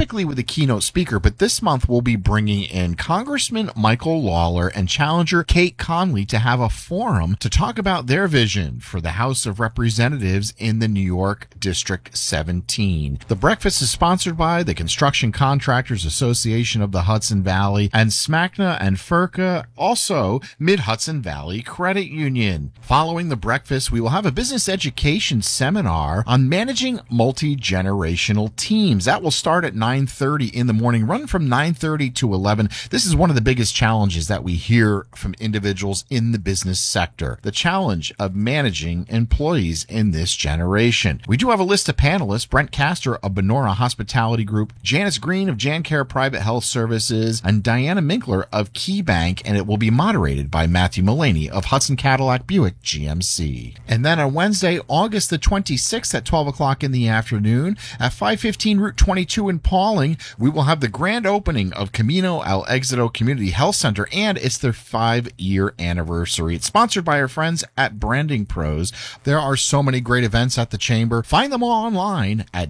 typically with a keynote speaker, but this month we'll be bringing in Congressman Michael Lawler and challenger Kate Conley to have a forum to talk about their vision for the House of Representatives in the New York District 17. The breakfast is sponsored by the Construction Contractors Association of the Hudson Valley and SMACNA and FERCA, also Mid-Hudson Valley Credit Union. Following the breakfast, we will have a business education seminar on managing multi-generational teams. That will start at 9:30 in the morning, run from 9:30 to 11. This is one of the biggest challenges that we hear from individuals in the business sector, the challenge of managing employees in this generation. We do have a list of panelists: Brent Castor of Benora Hospitality Group, Janice Green of JanCare Private Health Services, and Diana Minkler of KeyBank, and it will be moderated by Matthew Mullaney of Hudson Cadillac Buick GMC. And then on Wednesday, August the 26th at 12 o'clock in the afternoon at 515 Route 22 in Pauling, we will have the grand opening of Camino al Éxito Community Health Center, and it's their 5-year anniversary. It's sponsored by our friends at Branding Pros. There are so many great events at the Chamber. Find them all online at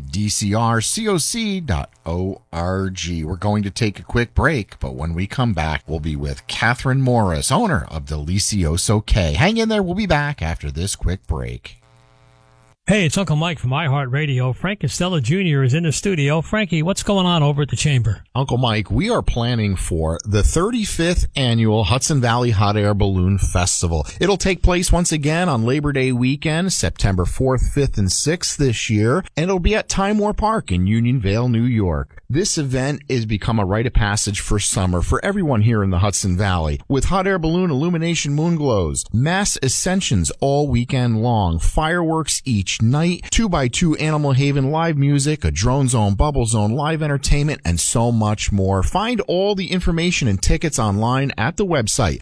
dcrcoc.org. We're going to take a quick break, but when we come back, we'll be with Catherine Morris, owner of Delicioso K. Hang in there. We'll be back after this quick break. Hey, it's Uncle Mike from iHeartRadio. Frank Costello Jr. is in the studio. Frankie, what's going on over at the Chamber? Uncle Mike, we are planning for the 35th annual Hudson Valley Hot Air Balloon Festival. It'll take place once again on Labor Day weekend, September 4th, 5th, and 6th this year, and it'll be at Time War Park in Unionvale, New York. This event has become a rite of passage for summer for everyone here in the Hudson Valley, with hot air balloon illumination moon glows, mass ascensions all weekend long, fireworks each night, 2x2 Animal Haven live music, a drone zone, bubble zone, live entertainment, and so much more. Find all the information and tickets online at the website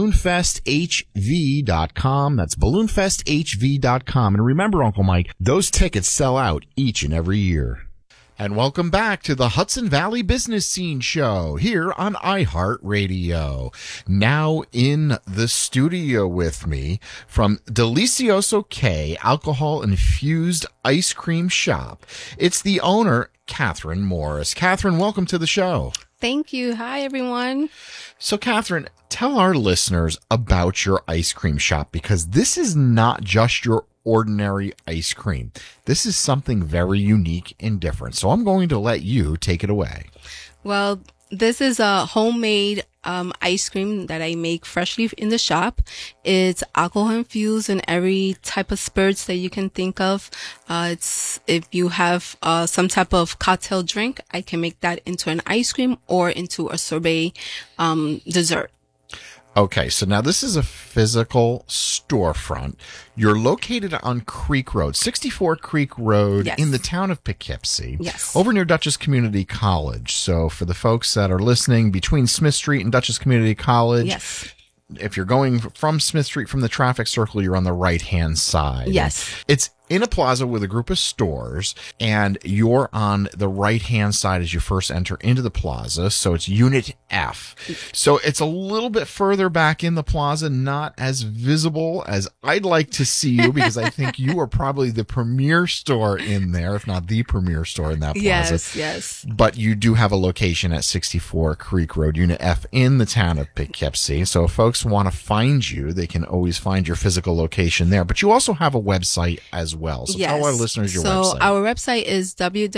balloonfesthv.com. That's balloonfesthv.com. And remember, Uncle Mike, those tickets sell out each and every year. And welcome back to the Hudson Valley Business Scene Show here on iHeartRadio. Now in the studio with me from Delicioso K Alcohol-Infused Ice Cream Shop, it's the owner, Catherine Morris. Catherine, welcome to the show. Thank you. Hi, everyone. So, Catherine, tell our listeners about your ice cream shop, because this is not just your ordinary ice cream. This is something very unique and different. So I'm going to let you take it away. Well, this is a homemade ice cream that I make freshly in the shop. It's alcohol infused in every type of spirits that you can think of. It's if you have some type of cocktail drink, I can make that into an ice cream or into a sorbet dessert. Okay, so now this is a physical storefront. You're located on Creek Road, 64 Creek Road, yes, in the town of Poughkeepsie, yes, over near Dutchess Community College. So for the folks that are listening, between Smith Street and Dutchess Community College, yes, if you're going from Smith Street from the traffic circle, you're on the right-hand side. Yes. It's in a plaza with a group of stores, and you're on the right-hand side as you first enter into the plaza, so it's Unit F. So it's a little bit further back in the plaza, not as visible as I'd like to see you, because I think you are probably the premier store in there, if not the premier store in that plaza. Yes, yes. But you do have a location at 64 Creek Road, Unit F, in the town of Poughkeepsie. So if folks want to find you, they can always find your physical location there. But you also have a website as well. So yes, tell our listeners your website. So our website is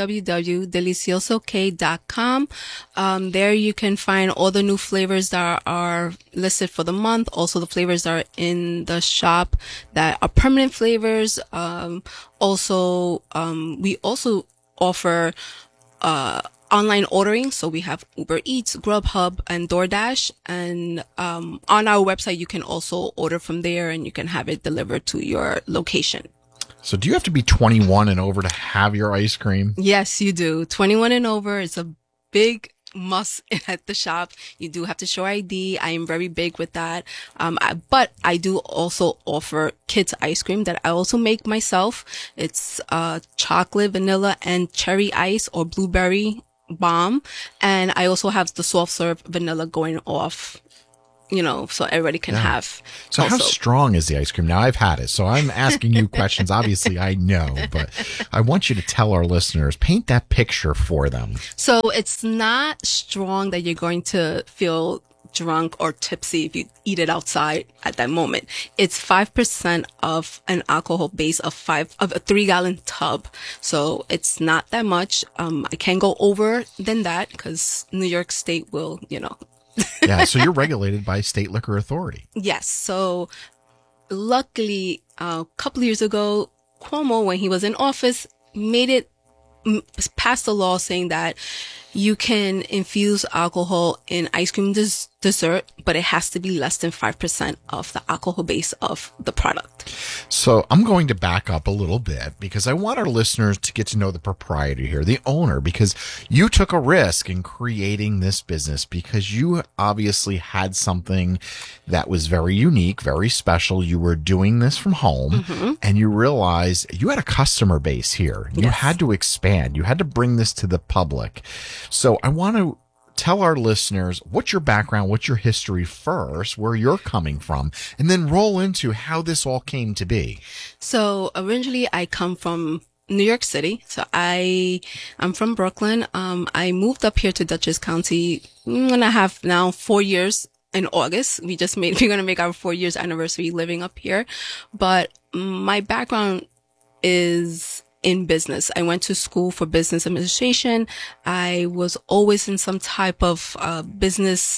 www.deliciosok.com. There you can find all the new flavors that are listed for the month. Also the flavors that are in the shop that are permanent flavors. We also offer, online ordering. So we have Uber Eats, Grubhub, and DoorDash. And, on our website, you can also order from there and you can have it delivered to your location. So do you have to be 21 and over to have your ice cream? Yes, you do. 21 and over is a big must at the shop. You do have to show ID. I am very big with that. But I do also offer kids ice cream that I also make myself. It's, chocolate, vanilla, and cherry ice or blueberry bomb. And I also have the soft serve vanilla going off. so everybody can have. So also. How strong is the ice cream? Now, I've had it, so I'm asking you questions. Obviously, I know, but I want you to tell our listeners, paint that picture for them. So it's not strong that you're going to feel drunk or tipsy if you eat it outside at that moment. It's 5% of an alcohol base of a 3-gallon tub. So it's not that much. I can't go over than that because New York State will, Yeah, so you're regulated by State Liquor Authority. Yes. So luckily, a couple of years ago, Cuomo, when he was in office, passed a law saying that you can infuse alcohol in ice cream dessert, but it has to be less than 5% of the alcohol base of the product. So I'm going to back up a little bit because I want our listeners to get to know the proprietor here, the owner, because you took a risk in creating this business because you obviously had something that was very unique, very special. You were doing this from home and you realized you had a customer base here. You had to expand. You had to bring this to the public. So I want to tell our listeners what's your background, what's your history first, where you're coming from, and then roll into how this all came to be. So originally I come from New York City. So I'm from Brooklyn. I moved up here to Dutchess County. I'm going to have now 4 years in August. We're going to make our 4 years anniversary living up here. But my background is in business. I went to school for business administration. I was always in some type of business,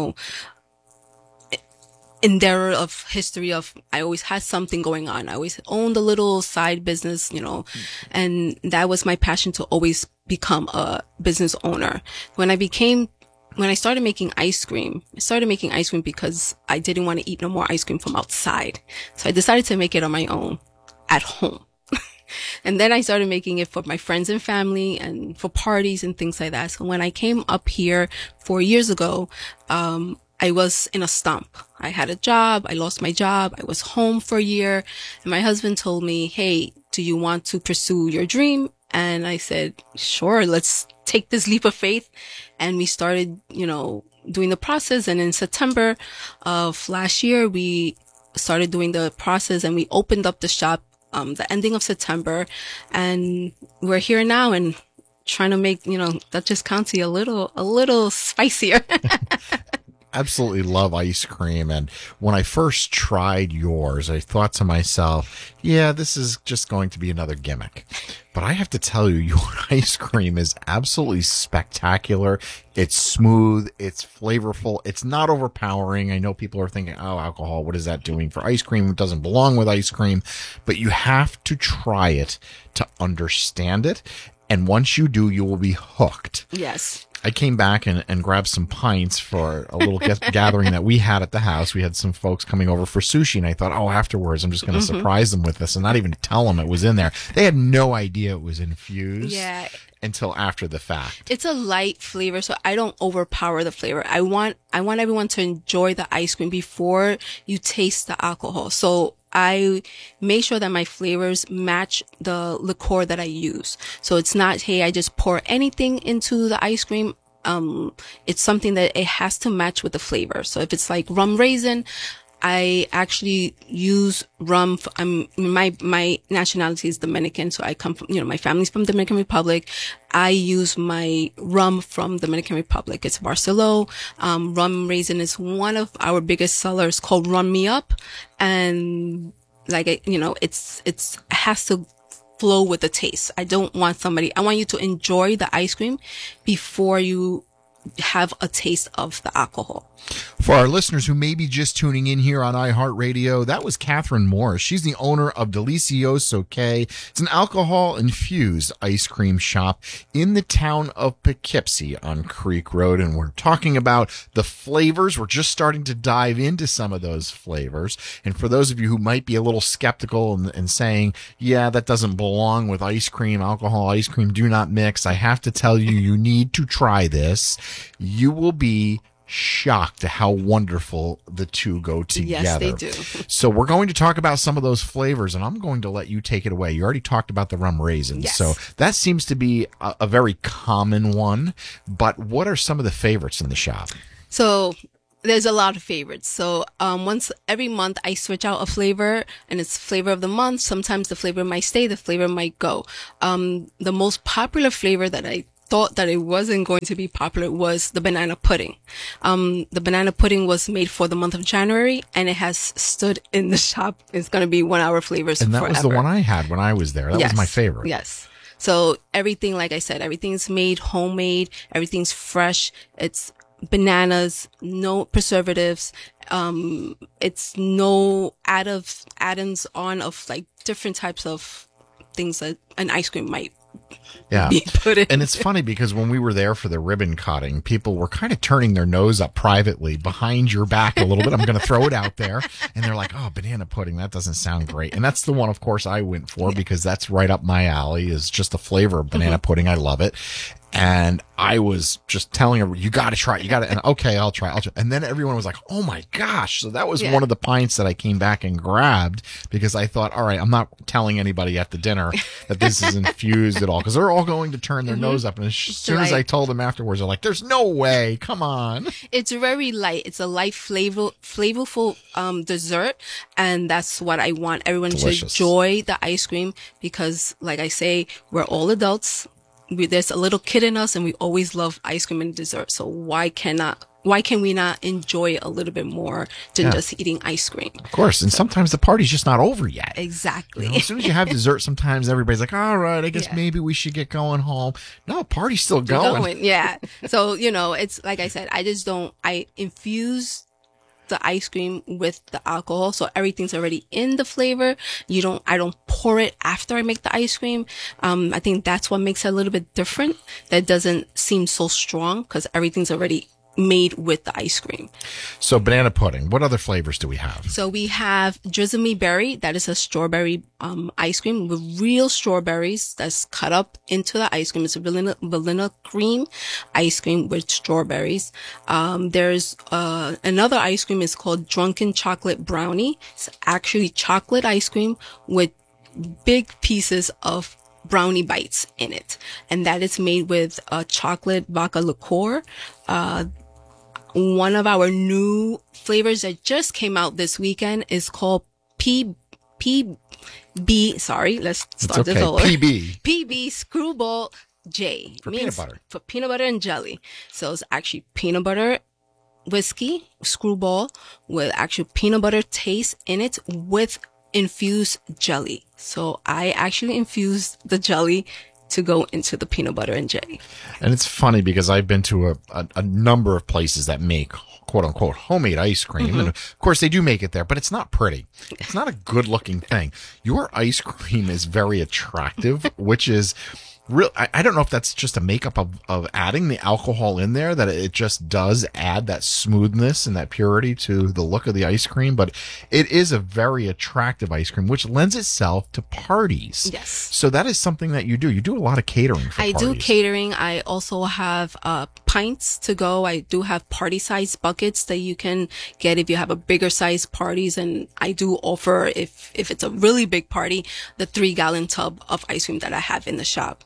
endeavor of history of, I always had something going on. I always owned a little side business, and that was my passion to always become a business owner. When I started making ice cream, because I didn't want to eat no more ice cream from outside. So I decided to make it on my own at home. And then I started making it for my friends and family and for parties and things like that. So when I came up here 4 years ago, I was in a slump. I had a job. I lost my job. I was home for a year. And my husband told me, hey, do you want to pursue your dream? And I said, sure, let's take this leap of faith. And we started, doing the process. And in September of last year, we started doing the process and we opened up the shop the ending of September, and we're here now and trying to make, Dutchess County a little spicier. Absolutely love ice cream. And when I first tried yours, I thought to myself, yeah, this is just going to be another gimmick. But I have to tell you, your ice cream is absolutely spectacular. It's smooth. It's flavorful. It's not overpowering. I know people are thinking, oh, alcohol, what is that doing for ice cream? It doesn't belong with ice cream. But you have to try it to understand it. And once you do, you will be hooked. Yes. I came back and grabbed some pints for a little gathering that we had at the house. We had some folks coming over for sushi, and I thought, oh, afterwards, I'm just going to surprise them with this and not even tell them it was in there. They had no idea it was infused until after the fact. It's a light flavor, so I don't overpower the flavor. I want everyone to enjoy the ice cream before you taste the alcohol. So I make sure that my flavors match the liqueur that I use. So it's not, hey, I just pour anything into the ice cream. It's something that it has to match with the flavor. So if it's like rum raisin, I actually use rum. My nationality is Dominican, so I come from, my family's from Dominican Republic. I use my rum from Dominican Republic. It's Barcelo. Rum raisin is one of our biggest sellers called Rum Me Up. And it has to flow with the taste. I want you to enjoy the ice cream before you have a taste of the alcohol. For our listeners who may be just tuning in here on iHeartRadio, that was Catherine Morris. She's the owner of Delicioso K. It's an alcohol-infused ice cream shop in the town of Poughkeepsie on Creek Road, and we're talking about the flavors. We're just starting to dive into some of those flavors, and for those of you who might be a little skeptical and saying, yeah, that doesn't belong with ice cream, alcohol, ice cream, do not mix, I have to tell you, you need to try this. You will be shocked at how wonderful the two go together. Yes, they do. So we're going to talk about some of those flavors, and I'm going to let you take it away. You already talked about the rum raisins. Yes. So that seems to be a very common one, but what are some of the favorites in the shop? So There's a lot of favorites. So, once every month I switch out a flavor and it's flavor of the month. Sometimes the flavor might stay, the flavor might go. The most popular flavor that I thought that it wasn't going to be popular was the banana pudding. The banana pudding was made for the month of January and it has stood in the shop. It's going to be 1 hour flavors And that forever. was the one I had when I was there. That was my favorite. Yes. So everything, like I said, everything's made homemade. Everything's fresh. It's bananas, no preservatives. It's no add-ons on of like different types of things that an ice cream might be put in. And it's funny because when we were there for the ribbon cutting, people were kind of turning their nose up privately behind your back a little bit. I'm going to throw it out there. And they're like, oh, banana pudding, that doesn't sound great. And that's the one, of course, I went for because that's right up my alley, is just the flavor of banana pudding. I love it. And I was just telling everyone, you got to try it. You got to, and okay, I'll try. And then everyone was like, oh my gosh. So that was one of the pints that I came back and grabbed because I thought, all right, I'm not telling anybody at the dinner that this is infused at all because they're all going to turn their nose up. And as soon as I told them afterwards, they're like, there's no way. Come on. It's very light. It's a light, flavorful dessert. And that's what I want everyone to enjoy the ice cream because, like I say, we're all adults. There's a little kid in us and we always love ice cream and dessert. So why can we not enjoy a little bit more than just eating ice cream? Of course. And sometimes the party's just not over yet. Exactly. As soon as you have dessert, sometimes everybody's like, all right, I guess maybe we should get going home. No, party's still going. Yeah. So, it's like I said, I infuse the ice cream with the alcohol. So everything's already in the flavor. I don't pour it after I make the ice cream. I think that's what makes it a little bit different. That doesn't seem so strong because everything's already made with the ice cream. So banana pudding, what other flavors do we have? So we have Drizzle Me Berry. That is a strawberry ice cream with real strawberries that's cut up into the ice cream. It's a vanilla cream ice cream with strawberries. There's another ice cream is called Drunken Chocolate Brownie. It's actually chocolate ice cream with big pieces of brownie bites in it. And that is made with chocolate vodka liqueur. One of our new flavors that just came out this weekend is called PB. Sorry, let's start this over. PB Screwball J. For peanut butter. For peanut butter and jelly. So it's actually peanut butter whiskey screwball with actual peanut butter taste in it with infused jelly. So I actually infused the jelly to go into the peanut butter and jelly. And it's funny because I've been to a number of places that make quote unquote homemade ice cream. And of course they do make it there, but it's not pretty. It's not a good looking thing. Your ice cream is very attractive, which is real. I don't know if that's just a makeup of adding the alcohol in there, that it just does add that smoothness and that purity to the look of the ice cream, but it is a very attractive ice cream, which lends itself to parties. Yes. So that is something that you do. You do a lot of catering for parties. I do catering. I also have pints to go. I do have party size buckets that you can get if you have a bigger size parties. And I do offer, if it's a really big party, the 3-gallon tub of ice cream that I have in the shop.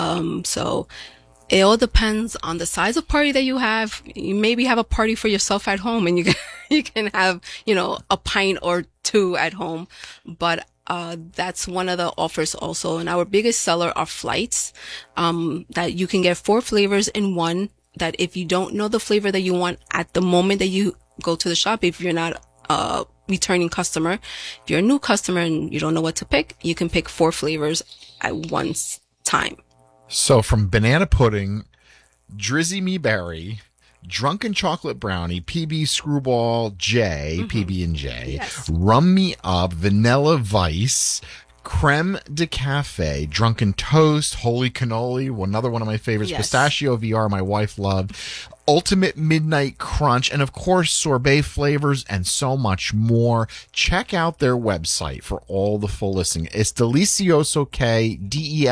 So it all depends on the size of party that you have. You maybe have a party for yourself at home and you can have, a pint or two at home. But that's one of the offers also. And our biggest seller are flights, that you can get 4 flavors in one, that if you don't know the flavor that you want at the moment that you go to the shop, if you're not a returning customer, if you're a new customer and you don't know what to pick, you can pick 4 flavors at once time. So from banana pudding, Drizzy Me Berry, Drunken Chocolate Brownie, PB Screwball J, PB and J, yes. Rum Me Up, Vanilla Vice, Creme de Cafe, Drunken Toast, Holy Cannoli, another one of my favorites, yes. Pistachio VR, my wife loved, Ultimate Midnight Crunch, and of course sorbet flavors and so much more. Check out their website for all the full listing. It's deliciosok,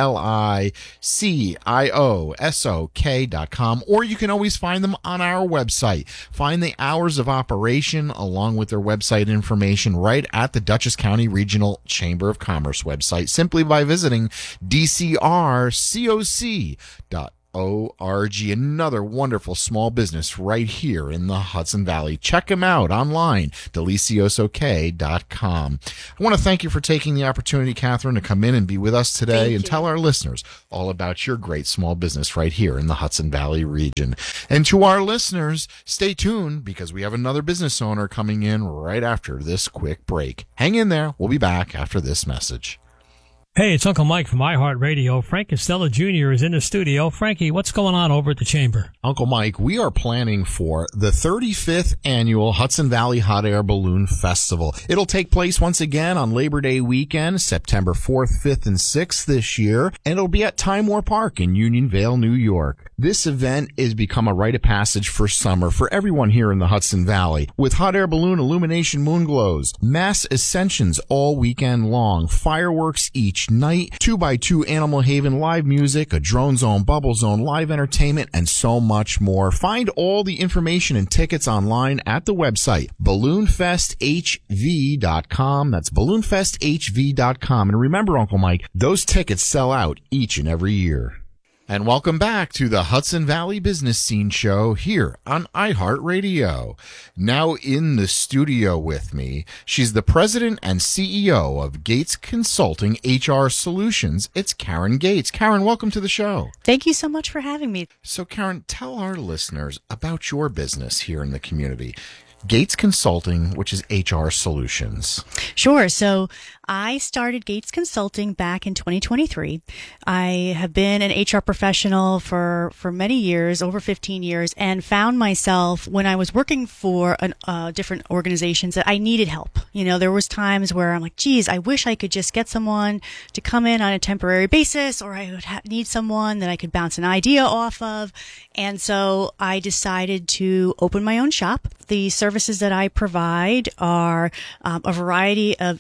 DELICIOSOK.com, or you can always find them on our website. Find the hours of operation along with their website information right at the Dutchess County Regional Chamber of Commerce website simply by visiting dcrcoc.org. another wonderful small business right here in the Hudson Valley. Check them out online, deliciosok.com. I want to thank you for taking the opportunity, Catherine, to come in and be with us today and tell our listeners all about your great small business right here in the Hudson Valley region. And to our listeners, stay tuned because we have another business owner coming in right after this quick break. Hang in there. We'll be back after this message. Hey, it's Uncle Mike from iHeartRadio. Frank Costello Jr. is in the studio. Frankie, what's going on over at the Chamber? Uncle Mike, we are planning for the 35th annual Hudson Valley Hot Air Balloon Festival. It'll take place once again on Labor Day weekend, September 4th, 5th, and 6th this year, and it'll be at Time War Park in Unionvale, New York. This event has become a rite of passage for summer for everyone here in the Hudson Valley, with hot air balloon illumination moon glows, mass ascensions all weekend long, fireworks each night, 2x2 Animal Haven live music, a drone zone, bubble zone, live entertainment, and so much more. Find all the information and tickets online at the website, balloonfesthv.com. That's balloonfesthv.com. And remember, Uncle Mike, those tickets sell out each and every year. And welcome back to the Hudson Valley Business Scene Show here on iHeartRadio. Now in the studio with me, she's the president and CEO of Gates Consulting HR Solutions. It's Karen Gates. Karen, welcome to the show. Thank you so much for having me. So Karen, tell our listeners about your business here in the community. Gates Consulting, which is HR Solutions. Sure. So I started Gates Consulting back in 2023. I have been an HR professional for many years, over 15 years, and found myself when I was working for different organizations that I needed help. You know, there was times where I'm like, geez, I wish I could just get someone to come in on a temporary basis, or I would need someone that I could bounce an idea off of. And so I decided to open my own shop. The services that I provide are a variety of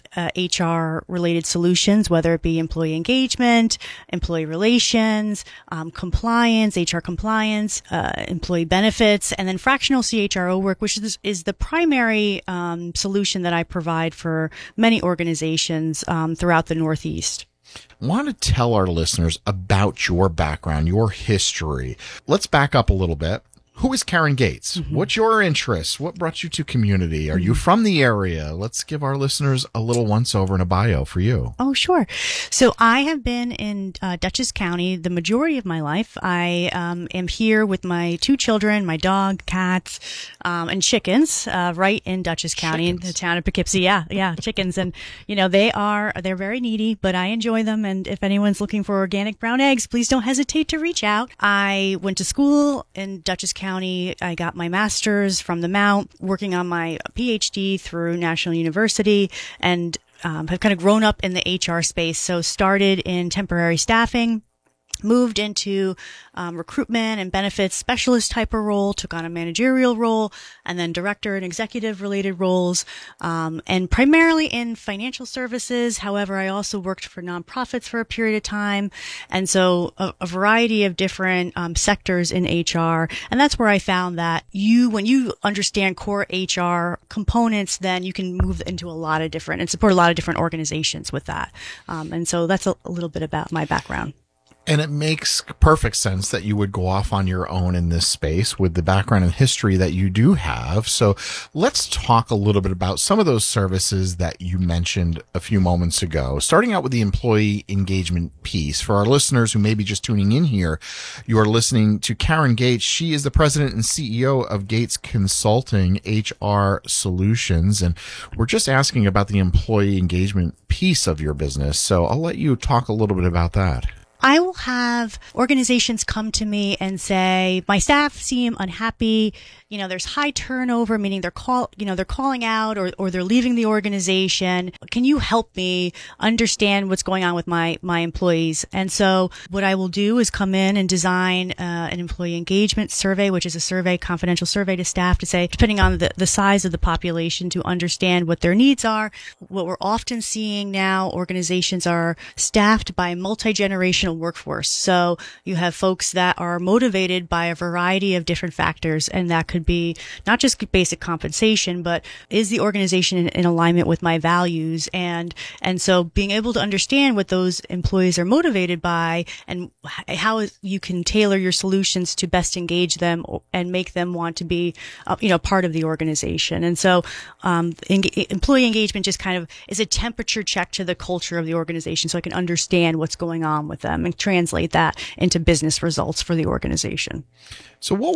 HR related solutions, whether it be employee engagement, employee relations, compliance, HR compliance, employee benefits, and then fractional CHRO work, which is the primary solution that I provide for many organizations throughout the Northeast. I want to tell our listeners about your background, your history. Let's back up a little bit. Who is Karen Gates? Mm-hmm. What's your interest? What brought you to community? Are you from the area? Let's give our listeners a little once-over and a bio for you. Oh, sure. So I have been in Dutchess County the majority of my life. I am here with my 2 children, my dog, cats, and chickens right in Dutchess County in the town of Poughkeepsie. Yeah, chickens. And, you know, they're very needy, but I enjoy them. And if anyone's looking for organic brown eggs, please don't hesitate to reach out. I went to school in Dutchess County. I got my master's from the Mount, working on my PhD through National University, and have kind of grown up in the HR space. So started in temporary staffing, moved into recruitment and benefits specialist type of role, took on a managerial role, and then director and executive related roles, and primarily in financial services. However, I also worked for nonprofits for a period of time. And so a variety of different sectors in HR. And that's where I found that when you understand core HR components, then you can move into a lot of different and support a lot of different organizations with that. And so that's a little bit about my background. And it makes perfect sense that you would go off on your own in this space with the background and history that you do have. So let's talk a little bit about some of those services that you mentioned a few moments ago, starting out with the employee engagement piece. For our listeners who may be just tuning in here, you are listening to Karen Gates. She is the president and CEO of Gates Consulting HR Solutions. And we're just asking about the employee engagement piece of your business. So I'll let you talk a little bit about that. I will have organizations come to me and say, my staff seem unhappy. You know, there's high turnover, meaning they're calling out or they're leaving the organization. Can you help me understand what's going on with my employees? And so what I will do is come in and design an employee engagement survey, which is a survey, confidential survey to staff to say, depending on the size of the population, to understand what their needs are. What we're often seeing now, organizations are staffed by multi-generational rotational workforce. So you have folks that are motivated by a variety of different factors, and that could be not just basic compensation, but is the organization in alignment with my values? And so being able to understand what those employees are motivated by and how you can tailor your solutions to best engage them and make them want to be, part of the organization. And so, employee engagement just kind of is a temperature check to the culture of the organization, so I can understand what's going on with them and translate that into business results for the organization. So what